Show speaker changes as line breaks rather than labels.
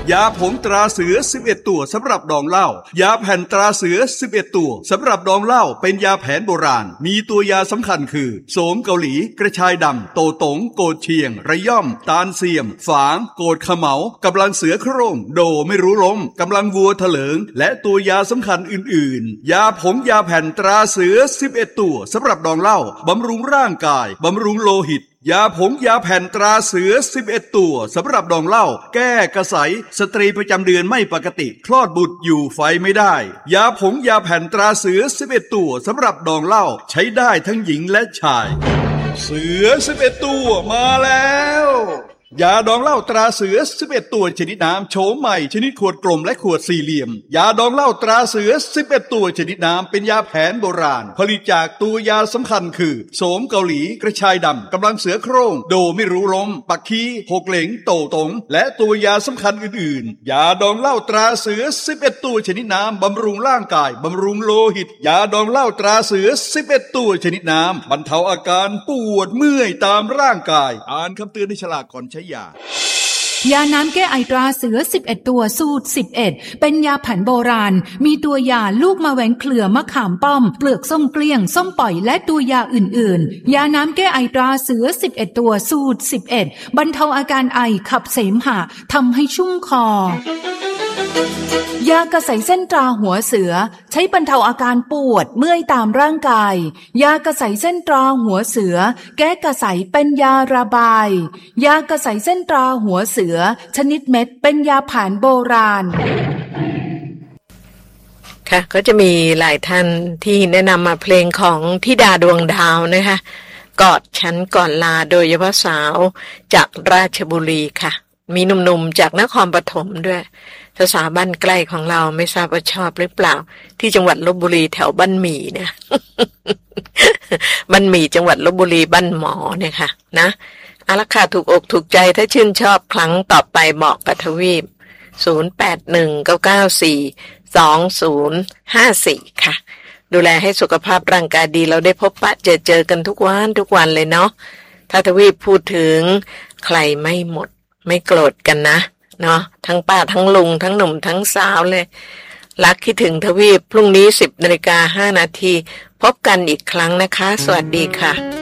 ยาผงตราเสือ11ตัวสำหรับดองเหล้ายาแผ่นตราเสือ11ตัวสำหรับดองเหล้าเป็นยาแผนโบราณมีตัวยาสำคัญคือโสมเกาหลีกระชายดำโตตงโกดเชียงระย่อมตาลเสียมฝางโกดขะเหมากำลังเสือโคร่งโดไม่รู้ล้มกำลังวัวเถลิงและตัวยาสำคัญอื่นๆยาผงยาแผ่นตราเสือ11ตัวสำหรับดองเหล้าบำรุงร่างกายบำรุงโลหิตยาผงยาแผ่นตราเสือ11ตัวสำหรับดองเหล้าแก้กระสายสตรีประจำเดือนไม่ปกติคลอดบุตรอยู่ไฟไม่ได้ยาผงยาแผ่นตราเสือ11ตัวสำหรับดองเหล้าใช้ได้ทั้งหญิงและชายเสือ11ตัวมาแล้วยาดองเหล้าตราเสือ11ตัวชนิดน้ำโฉมใหม่ชนิดขวดกลมและขวดสี่เหลี่ยมยาดองเหล้าตราเสือ11ตัวชนิดน้ำเป็นยาแผนโบราณผลิตจากตัวยาสำคัญคือโสมเกาหลีกระชายดำกำลังเสือโคร่งโดไม่รู้ล้มปักคีหกเหลงโตตงและตัวยาสำคัญอื่นๆยาดองเหล้าตราเสือ11ตัวชนิดน้ำบำรุงร่างกายบำรุงโลหิตยาดองเหล้าตราเสือ11ตัวชนิดน้ำบรรเทาอาการปวดเมื่อยตามร่างกายอ่านคำเตือนในฉลากก่อนใช้
ยาน้ำแก้ไอตราเสือ11ตัวสูตร11เป็นยาแผนโบราณมีตัวยาลูกมะแวงเครือมะขามป้อมเปลือกส้มเกลี้ยงส้มปล่อยและตัวยาอื่นๆยาน้ำแก้ไอตราเสือ11ตัวสูตร11บรรเทาอาการไอขับเสมหะทำให้ชุ่มคอยากระใสเส้นตราหัวเสือใช้บรรเทาอาการปวดเมื่อยตามร่างกายยากระใสเส้นตราหัวเสือแก้กระใสเป็นยาระบายยากระใสเส้นตราหัวเสือชนิดเม็ดเป็นยาแผนโบราณ
ค่ะก็จะมีหลายท่านที่แนะนำมาเพลงของธิดาดวงดาวนะคะกอดฉันก่อนลาโดยเฉพาะสาวจากราชบุรีค่ะมีหนุ่มๆจากนครปฐมด้วยสาวบ้านใกล้ของเราไม่ทราบว่าชอบหรือเปล่าที่จังหวัดลพบุรีแถวบ้านหมี่เนี่ย บ้านหมี่จังหวัดลพบุรีบ้านหมอเนี่ยค่ะนะเอาละค่ะถูกอกถูกใจถ้าชื่นชอบครั้งต่อไปบอกกับทวีป0819942054ค่ะดูแลให้สุขภาพร่างกายดีเราได้พบปะเจอกันทุกวันเลยเนาะถ้าทวีปพูดถึงใครไม่หมดไม่โกรธกันนะเนาะทั้งป้าทั้งลุงทั้งหนุ่มทั้งสาวเลยรักคิดถึงทวีปพรุ่งนี้ 10:05 น.พบกันอีกครั้งนะคะสวัสดีค่ะ